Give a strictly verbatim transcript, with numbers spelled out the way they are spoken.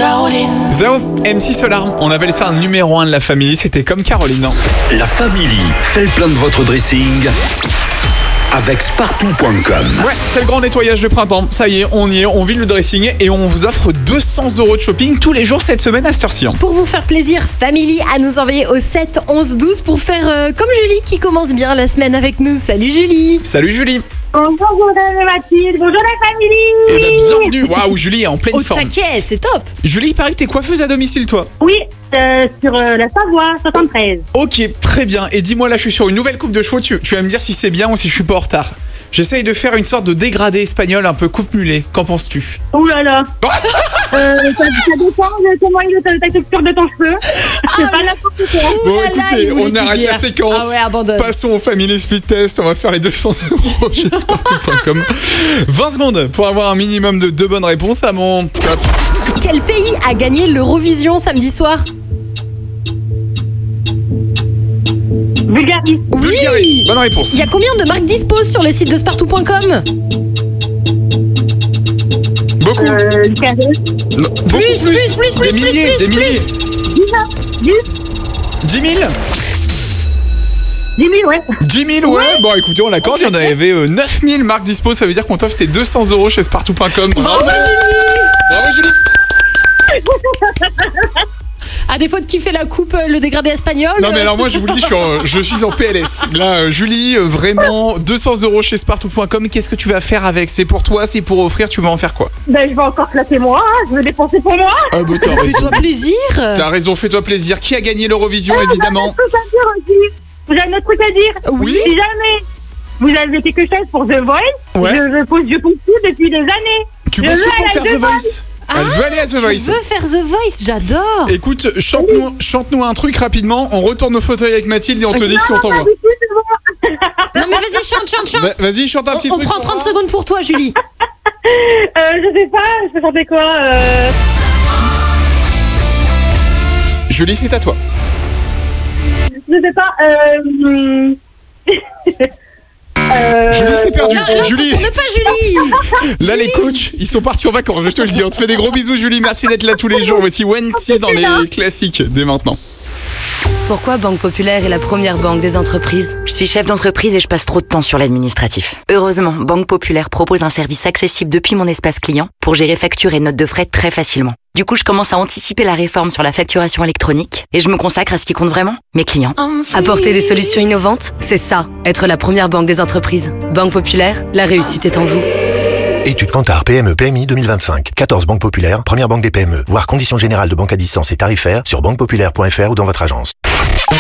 Caroline. Zao, M C Solar. On appelle ça un numéro un de la famille. C'était comme Caroline, non? La Family fait le plein de votre dressing avec Spartou point com. Ouais, c'est le grand nettoyage de printemps. Ça y est, on y est, on vide le dressing et on vous offre deux cents euros de shopping tous les jours cette semaine à cette heure-ci. Pour vous faire plaisir, Family à nous envoyer au sept onze douze pour faire euh, comme Julie qui commence bien la semaine avec nous. Salut Julie. Salut Julie. Bonjour Mathilde, bonjour la famille. Et ben, bienvenue. Waouh, Julie est en pleine Au forme. taquet, c'est top. Julie, il paraît que t'es coiffeuse à domicile, toi. Oui, euh, sur euh, la Savoie, soixante-treize. Ok, très bien. Et dis-moi, là, je suis sur une nouvelle coupe de cheveux. Tu, tu vas me dire si c'est bien ou si je suis pas en retard. J'essaye de faire une sorte de dégradé espagnol un peu coupe mulet. Qu'en penses-tu? Ouh là là. euh, ça, ça dépend de comment est ta, ta texture de ton cheveu. C'est pas n'importe quoi. Bon, Ouh là là, écoutez, il voulait on tout arrête dire. la séquence. Ah ouais, abandonne. Passons au Family Speed Test. On va faire les deux cents euros chez Spartou point com. vingt secondes pour avoir un minimum de deux bonnes réponses à mon top. Quel pays a gagné l'Eurovision samedi soir? Bulgarie. Bulgarie. Bonne réponse. Il y a combien de marques dispo sur le site de Spartou point com? Beaucoup. Euh, du carré. Non, beaucoup Plus, plus, plus, plus, Des milliers, plus, des plus, milliers. dix, dix mille dix mille, ouais. dix mille, ouais. Bon, écoutez, on l'accorde. Il y en avait euh, neuf mille marques dispo. Ça veut dire qu'on t'offre tes deux cents euros chez Spartou point com. Bravo Julie. Bravo, Julie. À défaut de kiffer la coupe, euh, le dégradé espagnol. Non mais euh, alors moi je vous le dis, je suis en, je suis en P L S. Là euh, Julie, euh, vraiment deux cents euros chez Spartou point com. Qu'est-ce que tu vas faire avec? C'est pour toi, c'est pour offrir, tu vas en faire quoi? Ben, je vais encore claquer moi, hein. Je vais dépenser pour moi. Ah bah t'as raison. Fais-toi plaisir. T'as raison, fais-toi plaisir. Qui a gagné l'Eurovision évidemment? J'ai un truc à dire aussi. J'ai un autre truc à dire. Oui. Si jamais vous avez quelque chose pour The Voice, Ouais. je, je pose je postule depuis des années. Tu Je penses veux tout pour aller à faire The The Voice? Elle veut aller à The Tu Voice. veux faire The Voice, j'adore. Écoute, chante-nous chante-nous un truc rapidement. On retourne au fauteuil avec Mathilde et on te dit si on t'envoie. Non mais vas-y, chante, chante, chante. Va- Vas-y, chante un petit On, on truc. prend trente secondes pour toi, Julie. Euh, je sais pas, je peux chanter quoi euh... Julie, c'est à toi. Je sais pas, euh... euh... Julie, c'est perdu. Non, non, Julie, on n'est pas Julie. là les coachs, ils sont partis en vacances, je te le dis. On te fait des gros bisous Julie, merci d'être là tous les jours. Voici Wenty dans les classiques dès maintenant. Pourquoi Banque Populaire est la première banque des entreprises? Je suis chef d'entreprise et je passe trop de temps sur l'administratif. Heureusement, Banque Populaire propose un service accessible depuis mon espace client pour gérer factures et notes de frais très facilement. Du coup, je commence à anticiper la réforme sur la facturation électronique et je me consacre à ce qui compte vraiment, mes clients. Apporter des solutions innovantes, c'est ça, être la première banque des entreprises. Banque Populaire, la réussite est en vous. Étude Kantar P M E P M I deux mille vingt-cinq. quatorze banques populaires, première banque des P M E. Voir conditions générales de banque à distance et tarifaires sur banque populaire point f r ou dans votre agence.